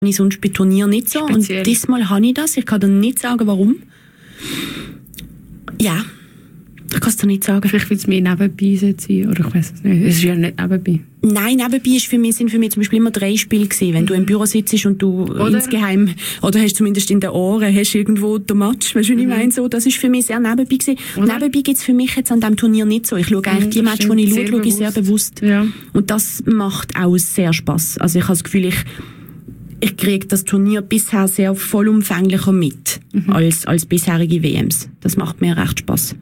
ich sonst bei Turnieren nicht so. Speziell. Und diesmal habe ich das. Ich kann dir nicht sagen, warum. Ja, ich kann es dir nicht sagen. Vielleicht will es mehr nebenbei sein, oder ich weiß es nicht. Es ist ja nicht nebenbei. Nein, nebenbei sind für mich zum Beispiel immer 3 Spiele gewesen. Wenn du im Büro sitzt und du insgeheim, oder hast zumindest in den Ohren, hast irgendwo den Match, weißt du, was ich meine? So, das ist für mich sehr nebenbei gewesen. Nebenbei gibt es für mich jetzt an diesem Turnier nicht so. Ich schaue eigentlich die Match, die ich schaue ich sehr bewusst. Ja. Und das macht auch sehr Spass. Also ich habe das Gefühl, ich kriege das Turnier bisher sehr vollumfänglicher mit als bisherige WMs. Das macht mir recht Spass.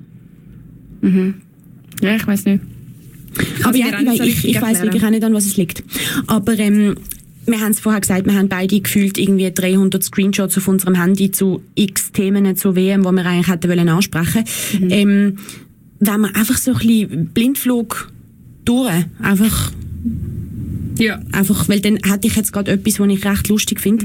Ja, ich weiß nicht. Aber ja, ich weiss wirklich auch nicht, an was es liegt. Aber wir haben es vorher gesagt, wir haben beide gefühlt irgendwie 300 Screenshots auf unserem Handy zu x Themen zur WM, die wir eigentlich hätten wollen ansprechen. Wenn wir einfach so ein bisschen Blindflug durch, einfach, weil dann hätte ich jetzt gerade etwas, was ich recht lustig finde.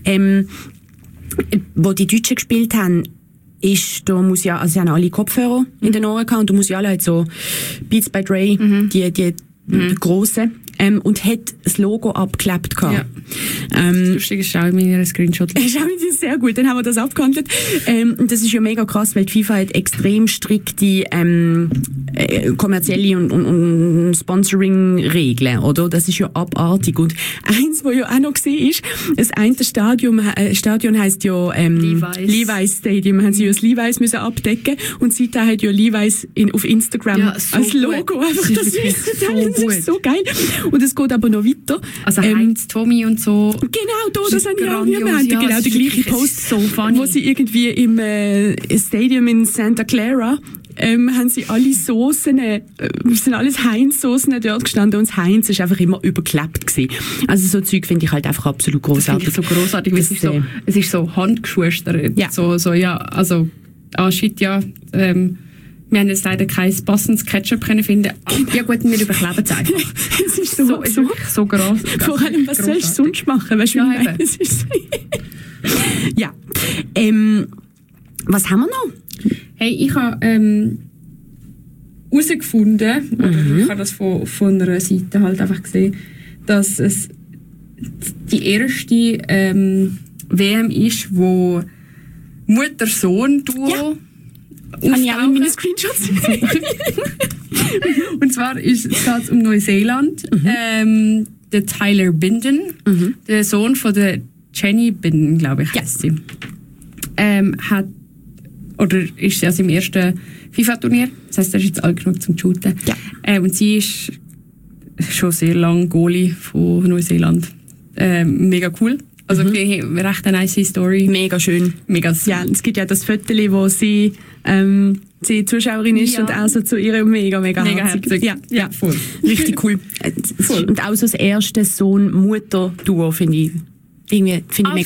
Wo die Deutschen gespielt haben, da muss ja, also sie haben alle Kopfhörer in den Ohren gehabt und der Musiala hat so Beats by Dre, die grossen, und hat das Logo abgeklebt gehabt. Ja. Lustig ist auch in meiner Screenshot. Das ist sehr gut, dann haben wir das abgehandelt. Und das ist ja mega krass, weil die FIFA hat extrem strikte kommerzielle und Sponsoring-Regeln, oder? Das ist ja abartig. Und eins, was ja auch noch gesehen ist, das eine Stadion heisst ja Levi's Stadium, haben sie ja das Levi's müssen abdecken und seitdem hat ja Levi's auf Instagram so als Logo. Einfach, das ist so geil. Und es geht aber noch weiter. Also Heinz, Tommy und so. Genau, das haben wir haben genau den gleichen Post, so funny. Wo sie irgendwie im Stadium in Santa Clara haben sie alle Soßen, sind alles Heinz-Soßen dort gestanden und das Heinz ist einfach immer überklebt gewesen. Also so Zeug finde ich halt einfach absolut großartig. Das finde ich so großartig, weil es ist so handgeschustert. Ja. Also, shit, ja, wir haben jetzt leider kein passendes Ketchup können finden. Ja gut, wir überkleben es einfach. Es ist so so gross. Vor allem, was sollst du sonst machen? Weißt du, ja, es ist so. Ja. Was haben wir noch? Hey, ich habe herausgefunden, oder ich habe das von einer Seite halt einfach gesehen, dass es die erste WM ist, wo Mutter-Sohn-Duo habe ich auch in meinen Screenshots. Und zwar geht es um Neuseeland. Der Tyler Binden, der Sohn von der Jenny Binden, glaube ich, heisst sie. Ist also im ersten FIFA-Turnier. Das heisst, er ist jetzt alt genug zum Shooten. Ja. Und sie ist schon sehr lange Goalie von Neuseeland. Mega cool. Also recht eine nice Story. Mega schön. Mega süß. Ja, es gibt ja das Foto, wo sie Zuschauerin ist und auch so zu ihr mega herzig. Ja, voll. Richtig cool. Voll. Und auch so das erste Sohn-Mutter-Duo finde ich mega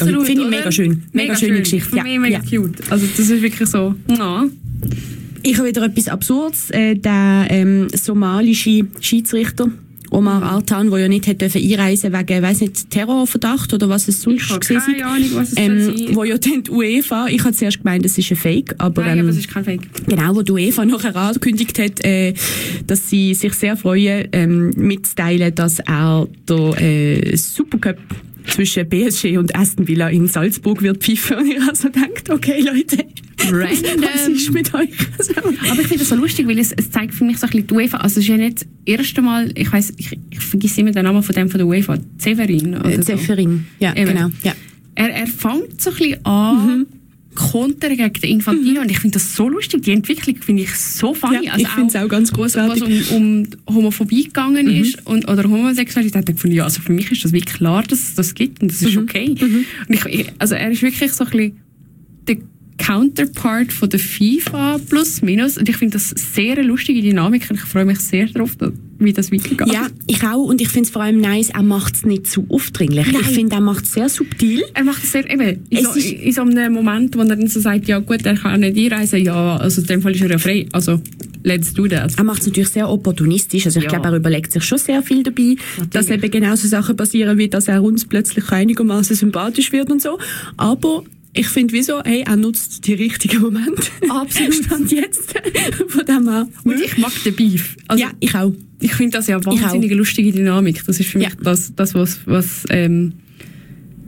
schön. Mega schöne Geschichte. Für mich mega cute. Also das ist wirklich so. Ja. Ich habe wieder etwas Absurdes. Der somalische Schiedsrichter Omar Artan, der ja nicht hätte einreisen wegen, weiss nicht, Terrorverdacht oder was es sonst gewesen ist. Keine Ahnung, was es sein. Wo ja dann die UEFA, ich habe zuerst gemeint, das ist ein Fake, aber nein, aber es ist kein Fake. Genau, wo die UEFA nachher angekündigt hat, dass sie sich sehr freuen, mitzuteilen, dass er der Supercup zwischen PSG und Aston Villa in Salzburg wird pfeifen. Und ich habe so gedacht, okay Leute, was ist mit euch? Aber ich finde das so lustig, weil es zeigt für mich so ein bisschen die UEFA. Also es ist ja nicht das erste Mal, ich vergesse immer den Namen von der UEFA, Zeferin. Oder Zeferin, so. Ja, eben. Genau. Ja. Er fängt so ein bisschen an, Konter gegen den Infantino und ich finde das so lustig. Die Entwicklung finde ich so funny. Ja, also ich finde es auch ganz großartig. Was um Homophobie gegangen ist oder Homosexualität, ich fand, ja, also für mich ist das wirklich klar, dass es das gibt und das ist okay. Und also er ist wirklich so ein bisschen der Counterpart von der FIFA plus minus und ich finde das sehr eine lustige Dynamik und ich freue mich sehr darauf, wie das weitergeht. Ja, ich auch und ich finde es vor allem nice, er macht es nicht zu aufdringlich. Nein. Ich finde, er macht es sehr subtil. Er macht es sehr, eben, in so einem Moment, wo er dann so sagt, ja gut, er kann nicht einreisen, ja, also in dem Fall ist er ja frei, also let's do that. Er macht es natürlich sehr opportunistisch, also ich glaube, er überlegt sich schon sehr viel dabei, dass eben genau so Sachen passieren, wie dass er uns plötzlich einigermaßen sympathisch wird und so, aber ich finde, wieso, hey, er nutzt die richtigen Momente. Absolut. Stand jetzt. Von dem her. Und ich mag den Beef. Also, ja, ich auch. Ich finde das ja wahnsinnig lustige Dynamik. Das ist für mich das was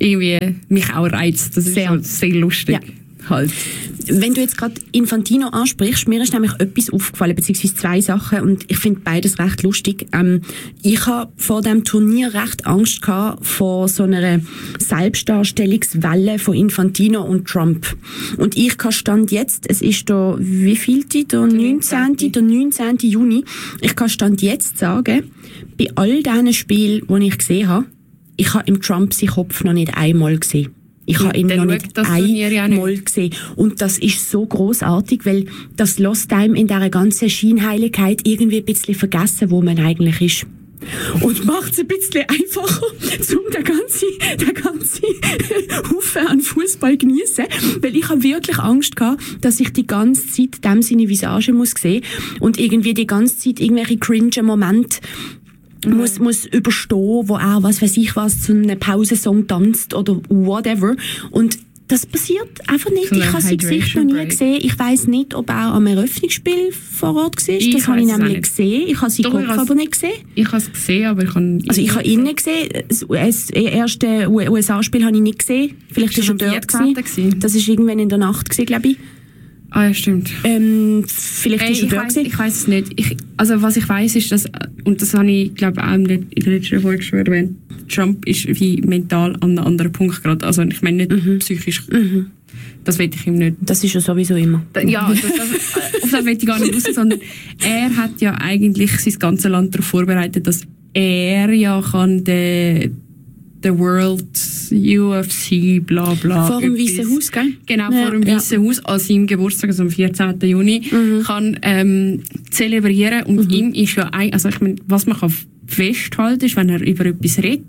irgendwie mich auch reizt. Das ist sehr, sehr lustig. Ja. Halt. Wenn du jetzt gerade Infantino ansprichst, mir ist nämlich etwas aufgefallen, beziehungsweise 2 Sachen, und ich finde beides recht lustig. Ich habe vor dem Turnier recht Angst gehabt vor so einer Selbstdarstellungswelle von Infantino und Trump. Und ich kann Stand jetzt, es ist der, wie viel der 19. Juni, ich kann Stand jetzt sagen, bei all diesen Spielen, die ich gesehen habe, ich habe im Trump seinen Kopf noch nicht einmal gesehen. Ich habe ihn noch nicht einmal gesehen. Und das ist so grossartig, weil das lässt einem in dieser ganzen Scheinheiligkeit irgendwie ein bisschen vergessen, wo man eigentlich ist. Und macht es ein bisschen einfacher, um den ganzen Haufen an Fußball genießen. Weil ich habe wirklich Angst gehabt, dass ich die ganze Zeit dem seine Visage muss sehen und irgendwie die ganze Zeit irgendwelche cringe Momente muss überstehen, wo er, was weiß ich was, zu einem Pausensong tanzt oder whatever. Und das passiert einfach nicht. Ich habe sein Gesicht noch nie gesehen. Ich weiss nicht, ob er am Eröffnungsspiel vor Ort war. Das habe ich nämlich gesehen. Ich habe seinen Kopf aber nicht gesehen. Ich habe es gesehen, aber ich habe... Also ich habe ihn nicht gesehen. Das erste USA-Spiel habe ich nicht gesehen. Vielleicht war er dort gewesen. Das war irgendwann in der Nacht, glaube ich. Ah ja, stimmt. Vielleicht ist er dort gewesen. Ich weiss es nicht. Also was ich weiss ist, dass, und das habe ich glaube auch in der letzten Folge schon erwähnt, Trump ist wie mental an einem anderen Punkt gerade. Also ich meine nicht psychisch. Das will ich ihm nicht. Das ist ja sowieso immer. Ja, auf das will ich gar nicht raus, sondern er hat ja eigentlich sein ganzes Land darauf vorbereitet, dass er ja kann the World UFC, bla bla. Vor dem Weißen Haus, gell? Genau, vor dem Weißen Haus, an seinem Geburtstag, also am 14. Juni, kann zelebrieren. Und ihm ist ja also ich meine, was man kann festhalten, ist, wenn er über etwas redet,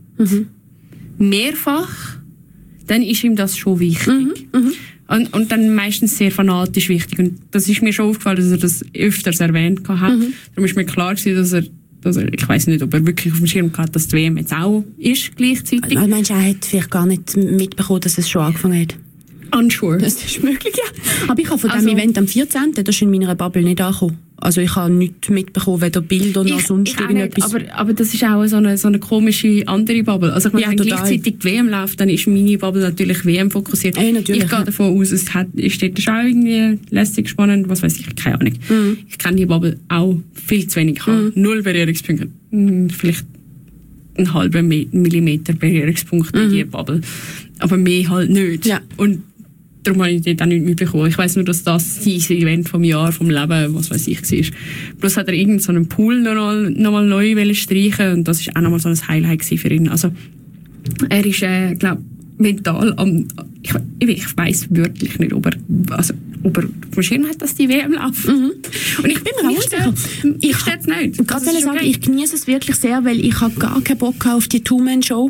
mehrfach, dann ist ihm das schon wichtig. Und dann meistens sehr fanatisch wichtig. Und das ist mir schon aufgefallen, dass er das öfters erwähnt hat. Darum ist mir klar gewesen, dass er, ich weiss nicht, ob er wirklich auf dem Schirm hat, dass die WM jetzt auch ist gleichzeitig. Also, meinst du, er hat vielleicht gar nicht mitbekommen, dass es schon angefangen hat? Unsure. Das ist möglich, ja. Aber ich habe von dem Event am 14., das ist in meiner Bubble nicht angekommen. Also ich habe nichts mitbekommen, weder Bilder noch sonst irgendetwas. Aber das ist auch so eine komische andere Bubble. Also ich meine, wenn gleichzeitig die WM läuft, dann ist meine Bubble natürlich WM fokussiert. Ich gehe davon aus, es steht schon irgendwie lässig, spannend, was weiß ich, keine Ahnung. Ich kenne die Bubble auch viel zu wenig. Ich habe 0 Berührungspunkte. Vielleicht einen halben Millimeter Berührungspunkt in dieser Bubble. Aber mehr halt nicht. Ja. Und darum habe ich dort auch nicht mitbekommen. Ich weiss nur, dass das sein Event vom Jahr, vom Leben, was weiß ich, war. Bloß hat er irgendeinen Pool noch mal neu streichen und das war auch noch mal so ein Highlight für ihn. Also, er ist, glaube mental ich weiss wirklich nicht, ob er auf dem Schirm hat, dass die WM läuft. Und ich bin mir nicht sicher. Ich stehe es nicht. Ich kann sagen, ich genieße es wirklich sehr, weil ich habe gar keinen Bock auf die Two-Man-Show.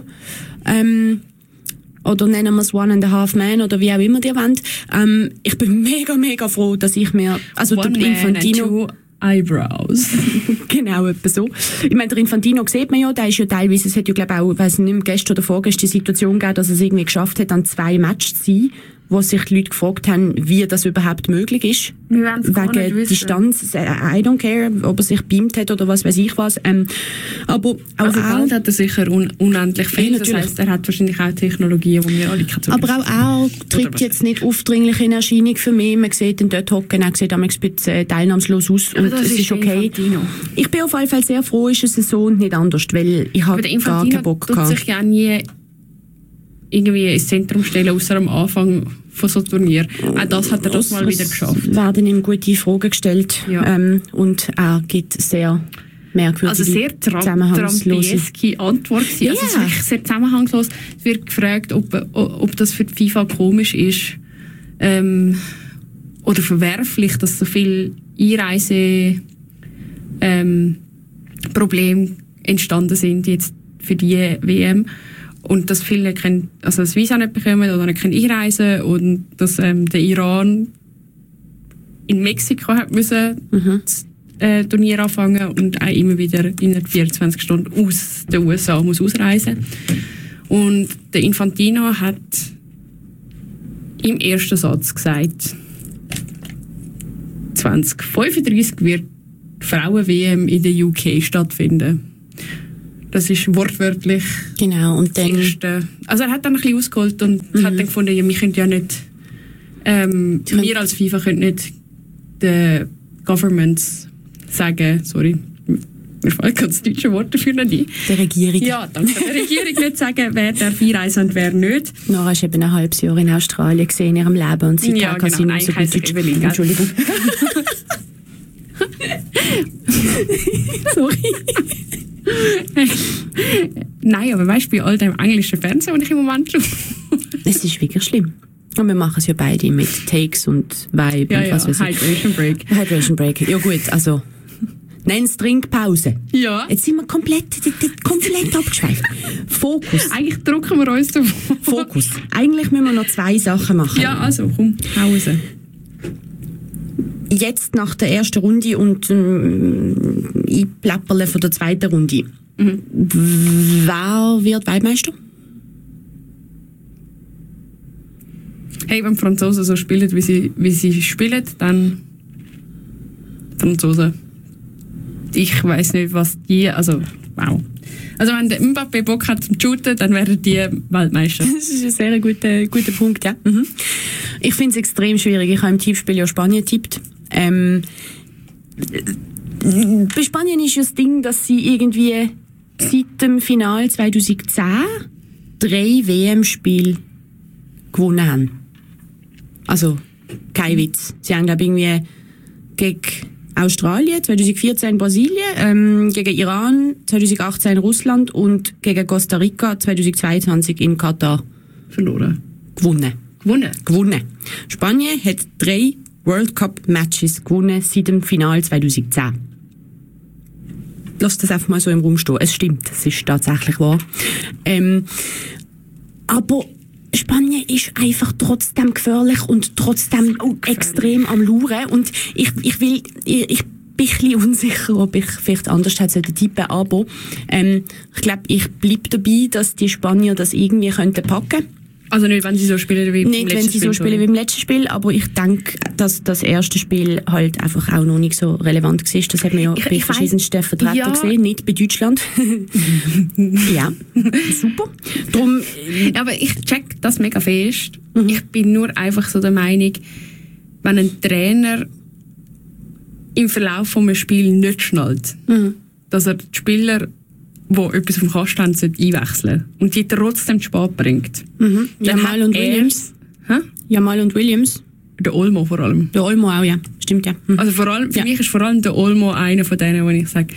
Oder nennen wir es One and a Half Man oder wie auch immer die wollt. Ich bin mega, mega froh, dass ich mir... Also One der Infantino... Eyebrows. Genau, etwa so. Ich meine, der Infantino sieht man ja, der ist ja teilweise, es hat ja glaube auch, weiss nicht, gestern oder vorgestern die Situation gegeben, dass er es irgendwie geschafft hat, an 2 Matches zu sein, wo sich die Leute gefragt haben, wie das überhaupt möglich ist. Wegen Distanz. I don't care, ob er sich beamt hat oder was weiß ich was. Aber auch Geld hat er sicher unendlich viel. Das heisst, er hat wahrscheinlich auch Technologien, die wir alle kennen. Aber auch er tritt jetzt nicht aufdringlich in Erscheinung für mich. Man sieht ihn dort hocken, er sieht ein bisschen teilnahmslos aus und es ist okay. Ich bin auf jeden Fall sehr froh, ist es so und nicht anders, weil ich habe gar keinen Bock gehabt. Sich ja nie irgendwie ins Zentrum stellen, außer am Anfang von so einem Turnier. Auch das hat er das mal wieder geschafft. Es werden ihm gute Fragen gestellt und er gibt sehr merkwürdige, also sehr trumpieske Antwort. Yeah. Also es ist wirklich sehr zusammenhangslos. Es wird gefragt, ob das für die FIFA komisch ist oder verwerflich, dass so viele Einreise Probleme entstanden sind jetzt für die WM. Und dass viele das Visa nicht bekommen oder nicht einreisen und dass der Iran in Mexiko hat müssen das Turnier anfangen und auch immer wieder innerhalb 24 Stunden aus den USA muss ausreisen. Und der Infantino hat im ersten Satz gesagt, 2035 wird die Frauen-WM in der UK stattfinden. Das ist wortwörtlich genau, und dann... erste. Also er hat dann ein bisschen ausgeholt und hat dann gefunden, ja, wir können ja nicht... wir als FIFA können nicht den Governments sagen, sorry, mir fällt gerade das deutsche Wort dafür nicht ein. Der Regierung. Ja, danke. Der Regierung nicht sagen, wer darf einreisen und wer nicht. Nora ist eben ein halbes Jahr in Australien gesehen in ihrem Leben und sie kann sie nicht so gut Deutsch. Entschuldigung. Sorry. Nein, aber weißt du, bei all dem englischen Fernsehen, das ich im Moment schaue. Es ist wirklich schlimm. Und wir machen es ja beide mit Takes und Vibe und was weiß ich. Hydration Break. Hydration Break. Ja gut, also... Nenn's Trinkpause. Ja. Jetzt sind wir komplett abgeschweift. Fokus. Eigentlich drucken wir uns davon. Fokus. Eigentlich müssen wir noch 2 Sachen machen. Ja, also komm, Pause. Jetzt nach der ersten Runde und Einplapperle von der zweiten Runde. Wer wird Weltmeister? Hey, wenn die Franzosen so spielen, wie sie spielen, dann Franzosen. Ich weiss nicht, was die... Also, wow. Also wenn der Mbappé Bock hat zum Shooten, dann werden die Weltmeister. Das ist ein sehr guter Punkt, ja. Ich finde es extrem schwierig. Ich habe im Tippspiel ja Spanien getippt. Bei Spanien ist ja das Ding, dass sie irgendwie seit dem Finale 2010 3 WM-Spiele gewonnen haben. Also, kein Witz. Sie haben, glaube ich, irgendwie gegen Australien, 2014 Brasilien, gegen Iran, 2018 Russland und gegen Costa Rica 2022 in Katar verloren. Gewonnen. Spanien hat 3 World Cup Matches gewonnen seit dem Finale 2010. Lass das einfach mal so im Raum stehen. Es stimmt, es ist tatsächlich wahr. Aber Spanien ist einfach trotzdem gefährlich und trotzdem extrem am Lauern. Und ich bin ein bisschen unsicher, ob ich vielleicht anders hätte tippen, aber ich glaube, ich bleibe dabei, dass die Spanier das irgendwie packen könnten. Also nicht, wenn sie so spielen wie im letzten Spiel, aber ich denke, dass das erste Spiel halt einfach auch noch nicht so relevant war. Das hat man ja bei verschiedensten Vertretern gesehen, nicht bei Deutschland. Ja, super. Drum, aber ich check das mega fest. Ich bin nur einfach so der Meinung, wenn ein Trainer im Verlauf von einem Spiel nicht schnallt, dass er die Spieler, die etwas auf dem Kasten haben, einwechseln und die trotzdem zu spät bringt. Jamal und Williams. Jamal und Williams. Der Olmo vor allem. Der Olmo auch, ja. Stimmt, ja. Also vor allem, für mich ist vor allem der Olmo einer von denen, wo ich sage,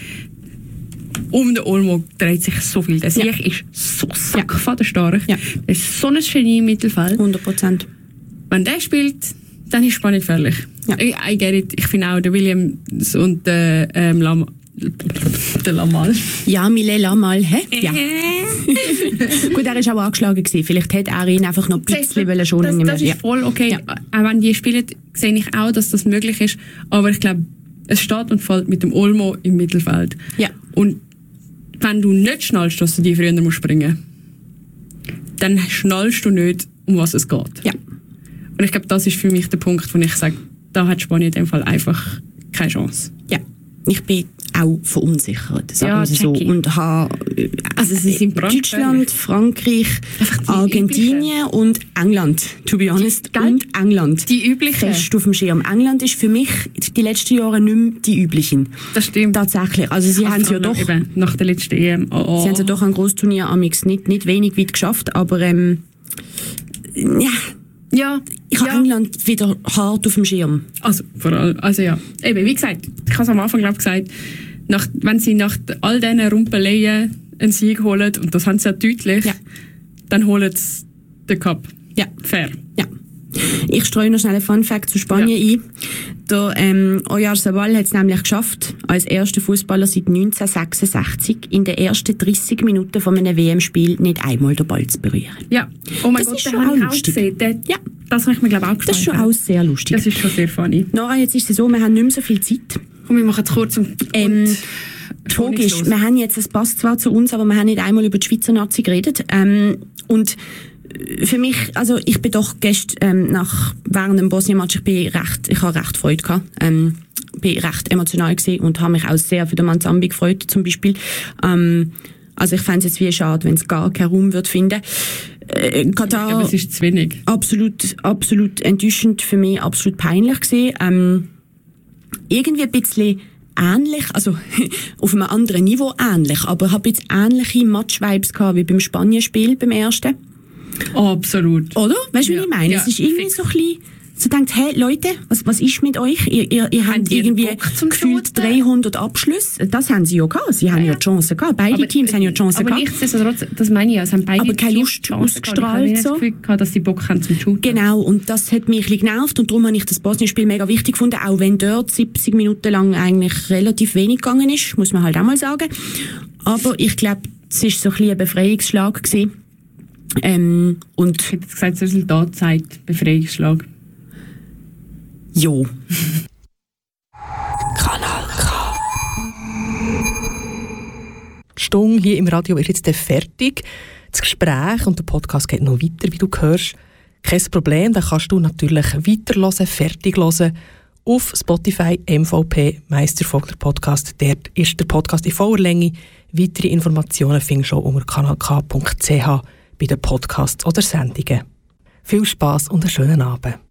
um den Olmo dreht sich so viel. Der Sieg ist so sackfadenstark. Ja. Er ist so ein Genie im Mittelfeld. 100%. Wenn der spielt, dann ist Spanien gefährlich. Ja. I get it. Ich finde auch, der Williams und der Lamal. Ja, Millet Lamal, hä? Ja. Gut, er war auch angeschlagen gewesen. Vielleicht hätte er ihn einfach noch ein bisschen schonen. Das ist voll okay. Ja. Auch wenn die spielen, sehe ich auch, dass das möglich ist. Aber ich glaube, es steht und fällt mit dem Olmo im Mittelfeld. Ja. Und wenn du nicht schnallst, dass du die früher musst springen, dann schnallst du nicht, um was es geht. Ja. Und ich glaube, das ist für mich der Punkt, wo ich sage, da hat Spanien in dem Fall einfach keine Chance. Ja. Ich bin auch verunsichert, sagen wir so. Und habe sie sind Deutschland, Frankreich, Argentinien und England, to be honest. Und England. Die üblichen. Fest auf dem Schirm. England ist für mich die letzten Jahre nicht mehr die üblichen. Das stimmt. Tatsächlich. Also sie haben es ja doch... Eben, nach der letzten EM. Sie haben es ja doch an Grossturnier amix nicht wenig weit geschafft, aber ja, ich habe England wieder hart auf dem Schirm. Also, vor allem, ja. Eben, wie gesagt, ich habe es am Anfang gesagt, wenn sie nach all diesen Rumpeleien einen Sieg holen, und das haben sie ja deutlich, dann holen sie den Cup. Ja. Fair. Ja. Ich streue noch schnell einen Fun-Fact zu Spanien ein. Der Oyarzabal hat es nämlich geschafft, als erster Fußballer seit 1966 in den ersten 30 Minuten von einem WM-Spiel nicht einmal den Ball zu berühren. Ja. Oh mein Gott, das ist schon auch lustig. Das habe ich mir, glaube ich, auch das ist schon auch sehr lustig. Das ist schon sehr funny. Nora, jetzt ist es so, wir haben nicht mehr so viel Zeit. Komm, wir machen es kurz. Logisch, wir haben jetzt, es passt zwar zu uns, aber wir haben nicht einmal über die Schweizer Nazi geredet. Und für mich, also ich bin doch gestern während dem Bosnien-Match, ich habe recht Freude gehabt. Bin recht emotional gewesen und habe mich auch sehr für den Manzambi gefreut, zum Beispiel. Also ich fände es jetzt wie schade, wenn es gar keinen Raum würde finden. Katar, aber es ist zu wenig. Absolut enttäuschend für mich, absolut peinlich gewesen. Irgendwie ein bisschen ähnlich, also auf einem anderen Niveau ähnlich, aber ich habe jetzt ähnliche Match-Vibes gehabt wie beim Spanien-Spiel, beim ersten. Absolut. Oder? Weißt du, wie ich meine? Ja, es ist irgendwie so ein bisschen, so denkt, hey Leute, was ist mit euch? Ihr habt irgendwie gefühlt 300 Abschlüsse. Das haben sie ja gehabt. Sie haben ja die Chance gehabt. Beide Teams haben ja die Chance gehabt. Aber nichtsdestotrotz, das meine ich ja, es haben beide aber keine Teams Lust Chance ausgestrahlt. Ich habe das Gefühl gehabt, dass sie Bock haben zum Shooten. Genau, und das hat mich ein bisschen genervt und darum habe ich das Bosnien-Spiel mega wichtig gefunden, auch wenn dort 70 Minuten lang eigentlich relativ wenig gegangen ist, muss man halt auch mal sagen. Aber ich glaube, es war so ein bisschen ein Befreiungsschlag gewesen. Und ich hätte jetzt gesagt, das Resultat zeigt Befreiungsschlag. Jo. Kanal K. Die Stunde hier im Radio ist jetzt fertig. Das Gespräch und der Podcast geht noch weiter, wie du hörst. Kein Problem, dann kannst du natürlich weiterhören, fertig hören. Auf Spotify, MVP, Meistervogler Podcast. Dort ist der Podcast in voller Länge. Weitere Informationen findest du unter kanalk.ch bei den Podcasts oder Sendungen. Viel Spass und einen schönen Abend.